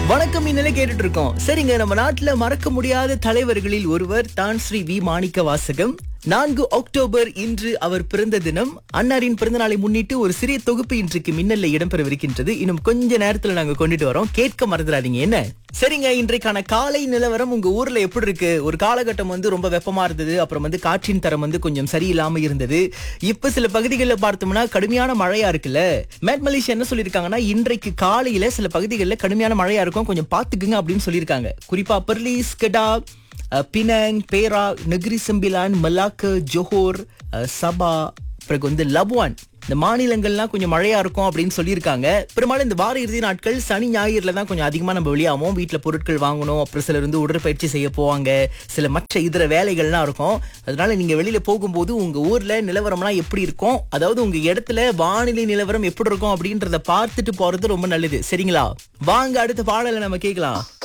வணக்கம் இந்நிலை கேட்டுட்டு இருக்கோம். சரிங்க, நம்ம நாட்டுல மறக்க முடியாத தலைவர்களில் ஒருவர் தான் ஸ்ரீ வி மாணிக்க வாசகம். 4 அக்டோபர் இன்று அவர் பிறந்த தினம். அன்னாரின் பிறந்த நாளை முன்னிட்டு ஒரு சிறிய தொகுப்பு இன்றைக்கு மின்னல்ல இடம்பெறவிருக்கின்றது. இன்னும் கொஞ்ச நேரத்துல நாங்க கொண்டுட்டு வரோம், கேட்க மறந்துடாதீங்க என்ன. சரிங்க, இன்றைக்கான காலை நிலவரம் உங்க ஊர்ல எப்படி இருக்கு? ஒரு காலகட்டம் ரொம்ப வெப்பமா இருந்தது, அப்புறம் காற்றின் தரம் கொஞ்சம் சரியில்லாம இருந்தது. இப்ப சில பகுதிகளில் பார்த்தோம்னா கடுமையான மழையா இருக்குல்ல. மேட் மலேசியா என்ன சொல்லிருக்காங்கன்னா, இன்றைக்கு காலையில சில பகுதிகளில் கடுமையான மழையா இருக்கும், கொஞ்சம் பாத்துக்குங்க அப்படின்னு சொல்லியிருக்காங்க. குறிப்பா பெர்லிஸ், கெடா, பினாங், பேரா, நெகிரி செம்பிலான், மலாக்கா, ஜோஹோர், சபா, பிறகு லபுவான், இந்த மாநிலங்கள்லாம் கொஞ்சம் மழையா இருக்கும் அப்படின்னு சொல்லியிருக்காங்க. பெரும்பாலும் இந்த வார இறுதி நாட்கள் சனி ஞாயிறுல தான் கொஞ்சம் அதிகமா நம்ம வெளியாகும். வீட்டுல பொருட்கள் வாங்கணும், அப்புறம் சிலர் உடற்பயிற்சி செய்ய போவாங்க, சில மற்ற இதர வேலைகள்லாம் இருக்கும். அதனால நீங்க வெளியில போகும்போது உங்க ஊர்ல நிலவரம்லாம் எப்படி இருக்கும், அதாவது உங்க இடத்துல வானிலை நிலவரம் எப்படி இருக்கும் அப்படின்றத பார்த்துட்டு போறது ரொம்ப நல்லது. சரிங்களா? வாங்க அடுத்த பாடலை நம்ம கேட்கலாம்.